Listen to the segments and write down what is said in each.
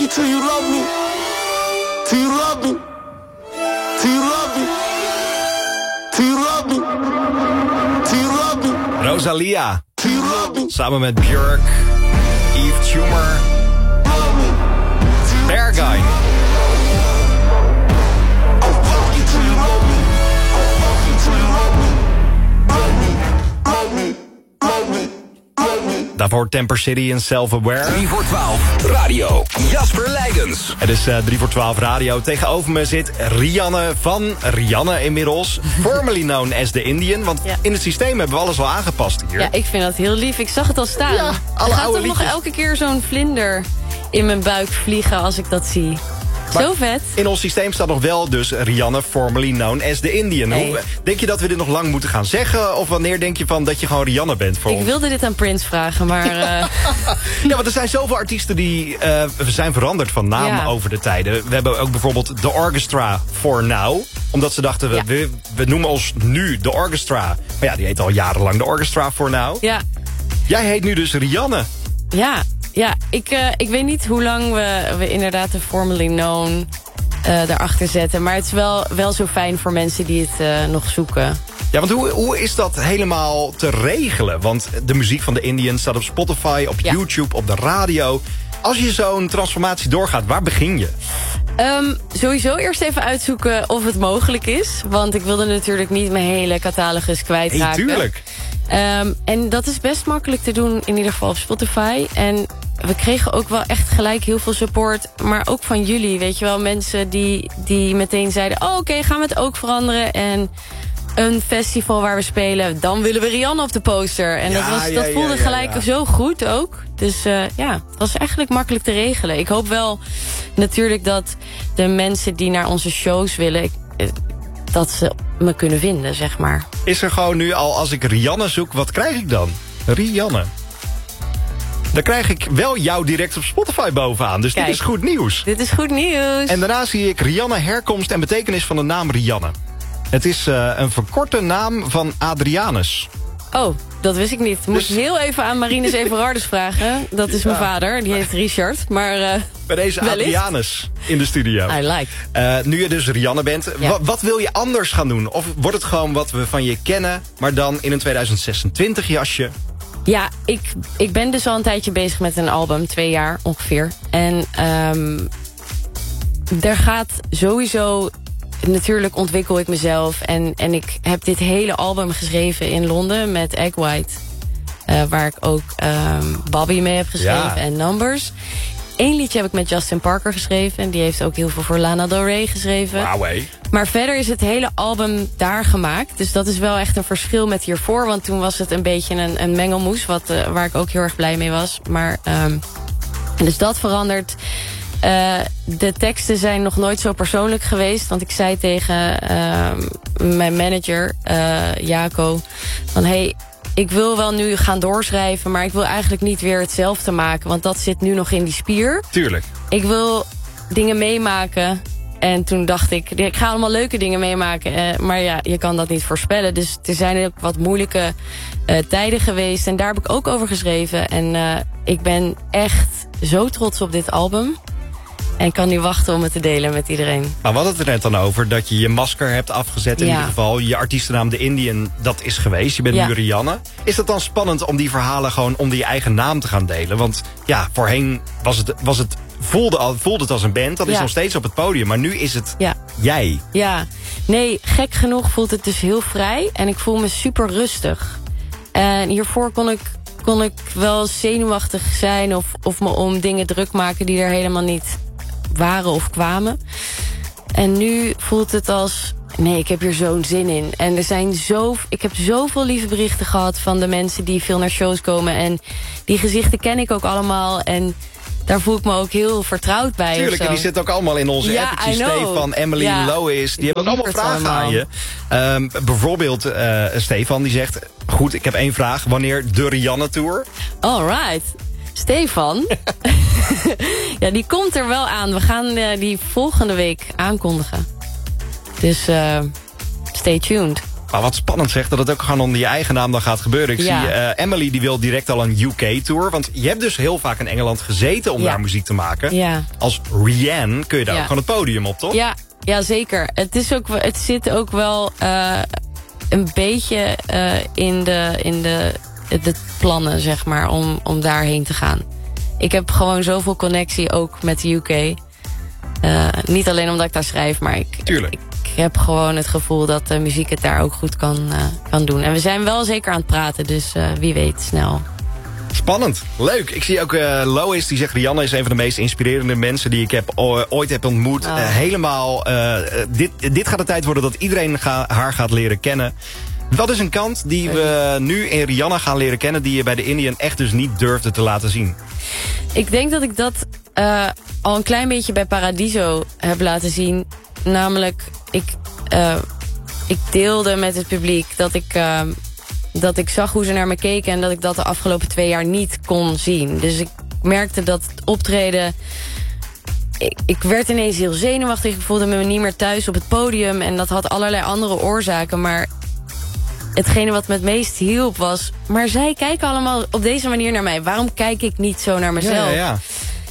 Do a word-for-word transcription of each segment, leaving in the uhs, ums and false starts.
till you love me. Till you love me. Till you love me. Till you love me. Till you love me. Rosalia. Till you love me. Samen met Björk, Yves Tumor, Berghain. Daarvoor Temper City en Self-Aware. drie voor twaalf Radio Jasper Leidens. Het is uh, drie voor twaalf Radio. Tegenover me zit Rianne van Rianne inmiddels. Formerly known as the Indian. Want ja. in het systeem hebben we alles al aangepast hier. Ja, ik vind dat heel lief. Ik zag het al staan. Ja, alle er gaat oude toch nog liedjes. elke keer zo'n vlinder in mijn buik vliegen als ik dat zie. Maar zo vet. In ons systeem staat nog wel dus Rianne, formerly known as the Indian. Hey. Hoe, denk je dat we dit nog lang moeten gaan zeggen? Of wanneer denk je van dat je gewoon Rianne bent voor Ik ons? wilde dit aan Prince vragen, maar... Uh... Ja, want er zijn zoveel artiesten die uh, zijn veranderd van naam Ja. over de tijden. We hebben ook bijvoorbeeld The Orchestra for Now. Omdat ze dachten, we, Ja. we, we noemen ons nu The Orchestra. Maar ja, die heet al jarenlang The Orchestra for Now. ja, Jij heet nu dus Rianne. ja, ja ik, uh, ik weet niet hoe lang we, we inderdaad de formerly known uh, daarachter zetten. Maar het is wel, wel zo fijn voor mensen die het uh, nog zoeken. Ja, want hoe, hoe is dat helemaal te regelen? Want de muziek van de Indians staat op Spotify, op Ja. YouTube, op de radio. Als je zo'n transformatie doorgaat, waar begin je? Um, sowieso eerst even uitzoeken of het mogelijk is. Want ik wilde natuurlijk niet mijn hele catalogus kwijtraken. Hey, tuurlijk. Um, en dat is best makkelijk te doen, in ieder geval op Spotify. En we kregen ook wel echt gelijk heel veel support. Maar ook van jullie, weet je wel. Mensen die, die meteen zeiden... oh, oké, okay, gaan we het ook veranderen. En een festival waar we spelen... dan willen we Rianne op de poster. En Ja, dat, was, ja, dat ja, voelde ja, gelijk ja. zo goed ook. Dus uh, ja, het was eigenlijk makkelijk te regelen. Ik hoop wel natuurlijk dat de mensen die naar onze shows willen... ik, dat ze me kunnen vinden, zeg maar. Is er gewoon nu al, als ik Rianne zoek, wat krijg ik dan? Rianne. Dan krijg ik wel jou direct op Spotify bovenaan. Dus Kijk. dit is goed nieuws. Dit is goed nieuws. En daarna zie ik Rianne, herkomst en betekenis van de naam Rianne. Het is uh, een verkorte naam van Adrianus. Oh, dat wist ik niet. Moest Dus- heel even aan Marinus Everardus vragen. Dat is mijn Ja. vader, die heet Richard. Maar uh, Bij deze wellicht. Adrianus in de studio. I like. Uh, nu je dus Rianne bent, Ja. wa- wat wil je anders gaan doen? Of wordt het gewoon wat we van je kennen, maar dan in een tweeduizend zesentwintig jasje? Ja, ik, ik ben dus al een tijdje bezig met een album. Twee jaar ongeveer. En um, er gaat sowieso... Natuurlijk ontwikkel ik mezelf. En, en ik heb dit hele album geschreven in Londen met Egg White. Uh, waar ik ook um, Bobby mee heb geschreven Ja. en Numbers. Eén liedje heb ik met Justin Parker geschreven. En die heeft ook heel veel voor Lana Del Rey geschreven. Wauw, hé. Maar verder is het hele album daar gemaakt. Dus dat is wel echt een verschil met hiervoor. Want toen was het een beetje een, een mengelmoes. Wat, uh, waar ik ook heel erg blij mee was. Maar um, dus dat verandert. Uh, de teksten zijn nog nooit zo persoonlijk geweest. Want ik zei tegen uh, mijn manager, uh, Jaco... van hey, ik wil wel nu gaan doorschrijven... maar ik wil eigenlijk niet weer hetzelfde maken. Want dat zit nu nog in die spier. Tuurlijk. Ik wil dingen meemaken. En toen dacht ik, ik ga allemaal leuke dingen meemaken. Uh, maar ja, je kan dat niet voorspellen. Dus er zijn ook wat moeilijke uh, tijden geweest. En daar heb ik ook over geschreven. En uh, ik ben echt zo trots op dit album. En ik kan niet wachten om het te delen met iedereen. Nou, we hadden het er net dan over dat je je masker hebt afgezet in Ja. ieder geval. Je artiestennaam The Indian, dat is geweest. Je bent Ja. nu Rianne. Is het dan spannend om die verhalen gewoon onder je eigen naam te gaan delen? Want ja, voorheen was het, was het, voelde, al, voelde het als een band. Dat is Ja. nog steeds op het podium. Maar nu is het Ja. jij. Ja, nee, gek genoeg voelt het dus heel vrij. En ik voel me super rustig. En hiervoor kon ik, kon ik wel zenuwachtig zijn... Of, of me om dingen druk maken die er helemaal niet waren of kwamen. En nu voelt het als... nee, ik heb hier zo'n zin in. En er zijn zo, ik heb zoveel lieve berichten gehad... van de mensen die veel naar shows komen. En die gezichten ken ik ook allemaal. En daar voel ik me ook heel vertrouwd bij. Tuurlijk, of en zo. die zitten ook allemaal in onze Ja, appetjes. I know. Stefan, Emily, Ja. Lois. Die hebben ook allemaal lieverd vragen allemaal. aan je. Um, bijvoorbeeld uh, Stefan, die zegt... goed, ik heb één vraag. Wanneer de Rianne Tour? All right. Stefan. Ja, die komt er wel aan. We gaan uh, die volgende week aankondigen. Dus uh, stay tuned. Maar wat spannend zegt, dat het ook gewoon onder je eigen naam dan gaat gebeuren. Ik Ja. zie uh, Emily, die wil direct al een U K-tour. Want je hebt dus heel vaak in Engeland gezeten om Ja. daar muziek te maken. Ja. Als Rihanna kun je daar Ja. ook gewoon het podium op, toch? Ja, ja, zeker. Het, is ook, wel- het zit ook wel uh, een beetje uh, in, de, in de, de plannen, zeg maar, om, om daarheen te gaan. Ik heb gewoon zoveel connectie ook met de U K. Uh, niet alleen omdat ik daar schrijf, maar ik, Tuurlijk. ik heb gewoon het gevoel dat de muziek het daar ook goed kan, uh, kan doen. En we zijn wel zeker aan het praten, dus uh, wie weet snel. Spannend. Leuk. Ik zie ook uh, Lois, die zegt Rihanna is een van de meest inspirerende mensen die ik heb, o- ooit heb ontmoet. Oh. Uh, helemaal, uh, dit, dit gaat de tijd worden dat iedereen ga, haar gaat leren kennen. Wat is een kant die we nu in Rihanna gaan leren kennen, die je bij de Indian echt dus niet durfde te laten zien? Ik denk dat ik dat uh, al een klein beetje bij Paradiso heb laten zien. Namelijk, ik, uh, ik deelde met het publiek dat ik, uh, dat ik zag hoe ze naar me keken en dat ik dat de afgelopen twee jaar niet kon zien. Dus ik merkte dat het optreden... Ik, ik werd ineens heel zenuwachtig. Ik voelde me niet meer thuis op het podium. En dat had allerlei andere oorzaken. Maar hetgene wat me het meest hielp was... maar zij kijken allemaal op deze manier naar mij. Waarom kijk ik niet zo naar mezelf? Ja, ja, ja.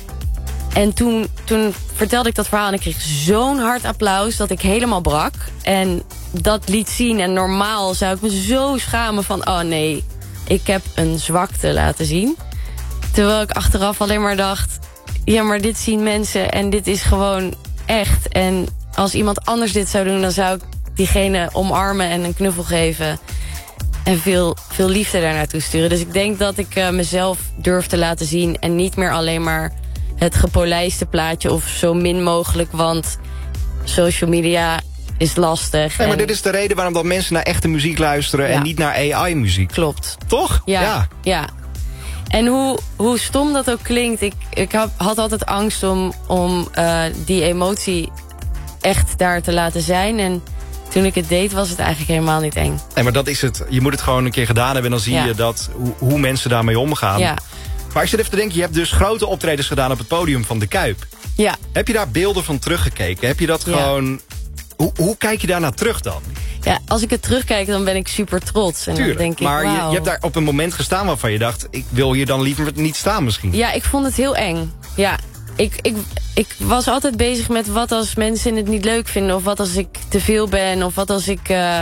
En toen, toen vertelde ik dat verhaal en ik kreeg zo'n hard applaus dat ik helemaal brak. En dat liet zien. En normaal zou ik me zo schamen van... oh nee, ik heb een zwakte laten zien. Terwijl ik achteraf alleen maar dacht... ja, maar dit zien mensen en dit is gewoon echt. En als iemand anders dit zou doen... dan zou ik diegene omarmen en een knuffel geven... en veel, veel liefde daar naartoe sturen. Dus ik denk dat ik uh, mezelf durf te laten zien... en niet meer alleen maar het gepolijste plaatje... of zo min mogelijk, want social media is lastig. Nee, maar en... dit is de reden waarom dat mensen naar echte muziek luisteren... Ja. en niet naar A I-muziek. Klopt. Toch? Ja, ja. ja. En hoe, hoe stom dat ook klinkt... ik, ik had, had altijd angst om, om uh, die emotie echt daar te laten zijn... en toen ik het deed, was het eigenlijk helemaal niet eng. Nee, maar dat is het. Je moet het gewoon een keer gedaan hebben... en dan zie Ja. je dat, hoe, hoe mensen daarmee omgaan. Ja. Maar ik zit even te denken, je hebt dus grote optredens gedaan... op het podium van de Kuip. Ja. Heb je daar beelden van teruggekeken? Heb je dat Ja. gewoon... Hoe, hoe kijk je daarna terug dan? Ja, als ik het terugkijk, dan ben ik super trots. En Tuurlijk, dan denk ik, maar je, wauw. je hebt daar op een moment gestaan waarvan je dacht... ik wil hier dan liever niet staan misschien. Ja, ik vond het heel eng. Ja, ik, ik, ik was altijd bezig met wat als mensen het niet leuk vinden... of wat als ik te veel ben, of wat als ik... Uh,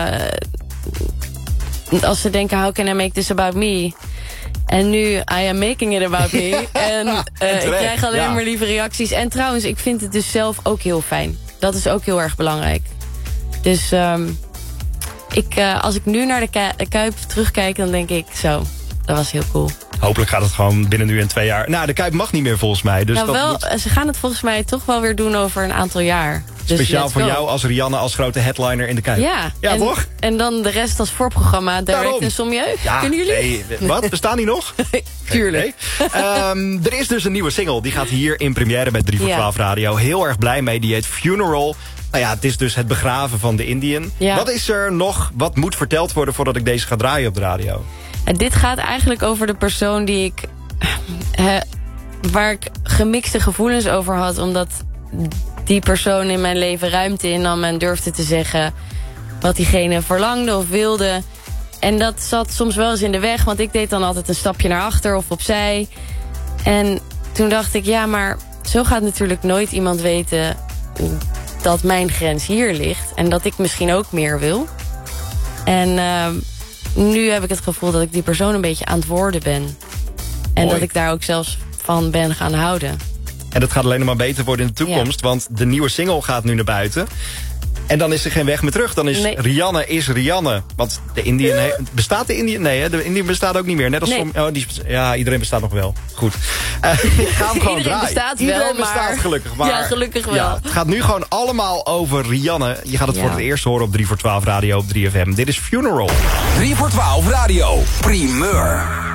als ze denken, how can I make this about me? En nu, I am making it about me. En uh, terecht, ik krijg alleen ja. maar lieve reacties. En trouwens, ik vind het dus zelf ook heel fijn. Dat is ook heel erg belangrijk. Dus um, ik, uh, als ik nu naar de Ku- Kuip terugkijk, dan denk ik zo, dat was heel cool. Hopelijk gaat het gewoon binnen nu en twee jaar. Nou, de Kuip mag niet meer volgens mij. Dus nou, dat wel, moet ze gaan het volgens mij toch wel weer doen over een aantal jaar. Dus speciaal let's voor go. jou als Rihanna als grote headliner in de Kuip. Ja, ja en, toch? En dan de rest als voorprogramma, Direct Daarom. en Sommieu. Ja, Kunnen jullie? nee, wat? Bestaan die nog? Tuurlijk. Nee. Um, er is dus een nieuwe single. Die gaat hier in première bij drie voor Ja. twaalf Radio. Heel erg blij mee. Die heet Funeral. Nou ja, het is dus het begraven van de Indian. Ja. Wat is er nog? Wat moet verteld worden voordat ik deze ga draaien op de radio? En dit gaat eigenlijk over de persoon die ik... eh, waar ik gemixte gevoelens over had. Omdat die persoon in mijn leven ruimte innam en durfde te zeggen... wat diegene verlangde of wilde. En dat zat soms wel eens in de weg. Want ik deed dan altijd een stapje naar achter of opzij. En toen dacht ik, ja, maar zo gaat natuurlijk nooit iemand weten... dat mijn grens hier ligt. En dat ik misschien ook meer wil. En uh, nu heb ik het gevoel dat ik die persoon een beetje aan het worden ben. En Mooi. dat ik daar ook zelfs van ben gaan houden. En dat gaat alleen nog maar beter worden in de toekomst. Ja. Want de nieuwe single gaat nu naar buiten. En dan is er geen weg meer terug. Dan is Nee. Rihanna is Rihanna. Want de Indian... he- bestaat de Indian? Nee, hè? De Indian bestaat ook niet meer. Net als Nee. som- oh, die, ja, iedereen bestaat nog wel. Goed. Uh, ik ga hem gewoon Iedereen draaien. bestaat wel, Iedereen maar- bestaat gelukkig. Maar, Ja, gelukkig wel. Ja, het gaat nu gewoon allemaal over Rihanna. Je gaat het Ja. voor het eerst horen op drie voor twaalf Radio op drie F M. Dit is Funeral. drie voor twaalf Radio. Primeur.